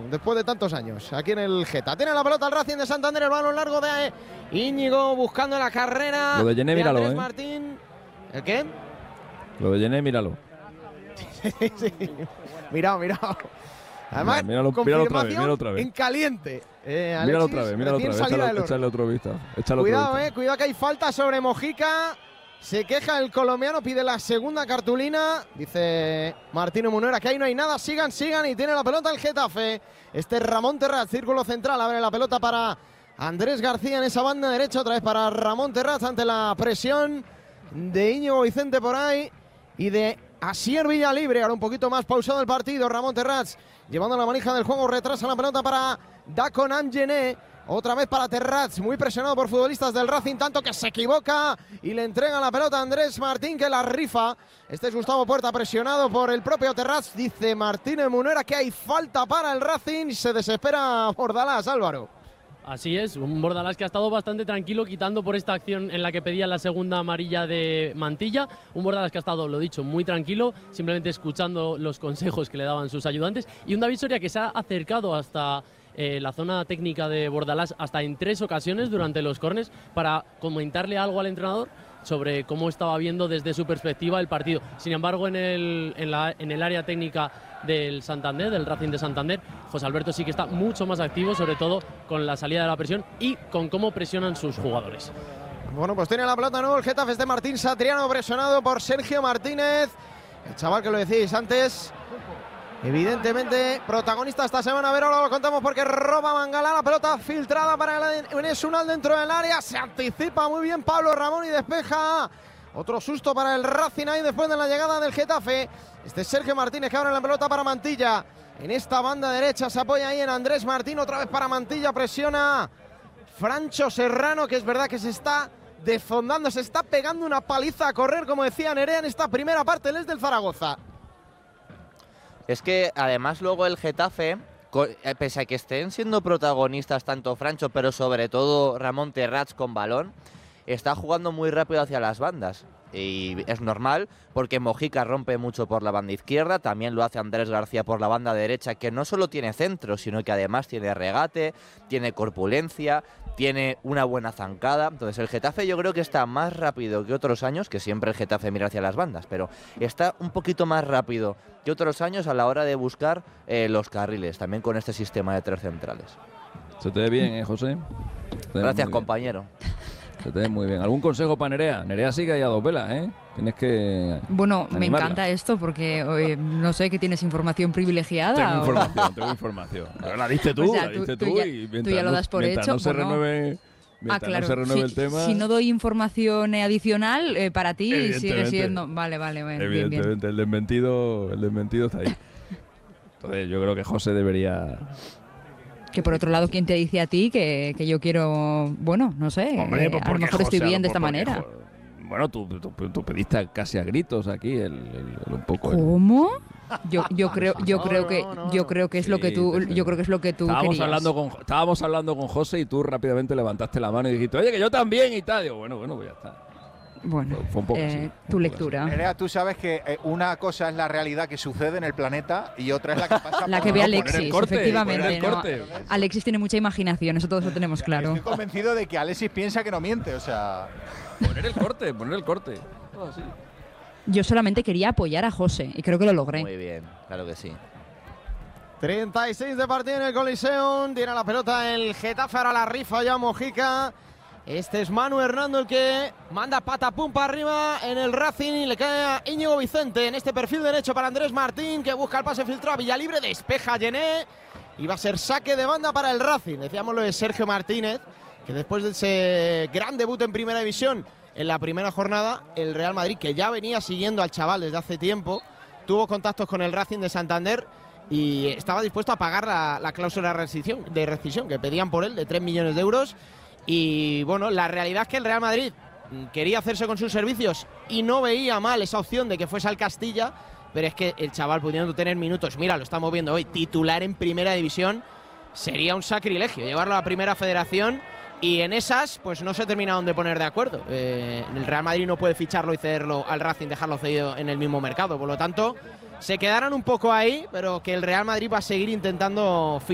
después de tantos años, aquí en el Geta. Tiene la pelota el Racing de Santander, el balón largo de Íñigo buscando la carrera. Lo de Yené, míralo, Andrés Martín. ¿El qué? Lo de Yené, míralo. Sí. Mirado. Además, míralo otra vez. En caliente. Míralo otra vez. Échale otro vistazo. Cuidado que hay falta sobre Mojica. Se queja el colombiano, pide la segunda cartulina. Dice Martínez Munera que ahí no hay nada. Sigan. Y tiene la pelota el Getafe. Este es Ramón Terraz, círculo central. Abre la pelota para Andrés García en esa banda derecha. Otra vez para Ramón Terraz ante la presión de Íñigo Vicente por ahí. Y de Asier Villalibre. Ahora un poquito más pausado el partido. Ramón Terraz llevando la manija del juego. Retrasa la pelota para Dacon Angené. Otra vez para Terraz, muy presionado por futbolistas del Racing, tanto que se equivoca y le entrega la pelota a Andrés Martín, que la rifa. Este es Gustavo Puerta, presionado por el propio Terraz. Dice Martínez Munera que hay falta para el Racing. Se desespera Bordalás, Álvaro. Así es, un Bordalás que ha estado bastante tranquilo, quitando por esta acción en la que pedía la segunda amarilla de Mantilla. Un Bordalás que ha estado, lo dicho, muy tranquilo, simplemente escuchando los consejos que le daban sus ayudantes. Y un David Soria que se ha acercado hasta la zona técnica de Bordalás hasta en 3 ocasiones durante los córners para comentarle algo al entrenador sobre cómo estaba viendo desde su perspectiva el partido. Sin embargo, en el área técnica del Santander, del Racing de Santander, José Alberto sí que está mucho más activo, sobre todo con la salida de la presión y con cómo presionan sus jugadores. Bueno, pues tiene la pelota nuevo el Getafe, de Martín Satriano, presionado por Sergio Martínez, el chaval que lo decíais antes. Evidentemente, protagonista esta semana, a ver, ahora lo contamos porque roba Mangala, la pelota filtrada para el Enesunal dentro del área, se anticipa muy bien Pablo Ramón y despeja. Otro susto para el Racing ahí después de la llegada del Getafe. Este es Sergio Martínez que abre la pelota para Mantilla. En esta banda derecha se apoya ahí en Andrés Martín, otra vez para Mantilla, presiona Francho Serrano, que es verdad que se está desfondando, se está pegando una paliza a correr, como decía Nerea en esta primera parte, él es del Zaragoza. Es que además luego el Getafe, pese a que estén siendo protagonistas tanto Francho, pero sobre todo Ramón Terraz con balón, está jugando muy rápido hacia las bandas. Y es normal porque Mojica rompe mucho por la banda izquierda, también lo hace Andrés García por la banda derecha, que no solo tiene centro, sino que además tiene regate, tiene corpulencia, tiene una buena zancada. Entonces el Getafe yo creo que está más rápido que otros años, que siempre el Getafe mira hacia las bandas, pero está un poquito más rápido que otros años a la hora de buscar los carriles, también con este sistema de 3 centrales. Se te ve bien, José. Gracias, compañero. Se te ve muy bien. ¿Algún consejo para Nerea? Nerea sigue ahí a 2 velas, ¿eh? Tienes que Bueno, animarla. me encanta esto porque no sé, que tienes información privilegiada. Tengo información. Pero la diste tú, O sea, tú ya lo das por hecho. No se renueve, claro. no se renueve el tema. Si no doy información adicional, para ti sigue siendo. Vale, bueno, evidentemente, bien. El desmentido está ahí. Entonces yo creo que José debería... Que por otro lado, ¿quién te dice a ti que yo quiero, bueno, no sé, Hombre, pues a lo mejor José, estoy bien de esta manera? Bueno, tú pediste casi a gritos aquí un poco. ¿Cómo? Yo creo que es lo que tú querías. Estábamos hablando con José y tú rápidamente levantaste la mano y dijiste, oye, que yo también y tal. Digo, bueno, pues ya está. Bueno, fue un poco así, tu lectura. Nerea, tú sabes que una cosa es la realidad que sucede en el planeta y otra es la que pasa la que ve Alexis, efectivamente. ¿no? Alexis tiene mucha imaginación, eso todos lo tenemos claro. Estoy convencido de que Alexis piensa que no miente, o sea... Poner el corte. Todo así. Yo solamente quería apoyar a José y creo que lo logré. Muy bien, claro que sí. 36 de partido en el Coliseum, tiene la pelota el Getafe, ahora la rifa ya Mojica. Este es Manu Hernando el que manda patapum para arriba en el Racing y le cae a Íñigo Vicente en este perfil derecho para Andrés Martín, que busca el pase filtrado a Villalibre, despeja Yené y va a ser saque de banda para el Racing. Decíamos lo de Sergio Martínez, que después de ese gran debut en Primera División en la primera jornada, el Real Madrid, que ya venía siguiendo al chaval desde hace tiempo, tuvo contactos con el Racing de Santander y estaba dispuesto a pagar la cláusula de rescisión que pedían por él de 3 millones de euros. Y bueno, la realidad es que el Real Madrid quería hacerse con sus servicios y no veía mal esa opción de que fuese al Castilla, pero es que el chaval pudiendo tener minutos, mira, lo estamos viendo hoy, titular en Primera División, sería un sacrilegio llevarlo a la Primera Federación y en esas pues no se terminaron de poner de acuerdo. El Real Madrid no puede ficharlo y cederlo al Racing, dejarlo cedido en el mismo mercado, por lo tanto se quedaron un poco ahí, pero que el Real Madrid va a seguir intentando fichar.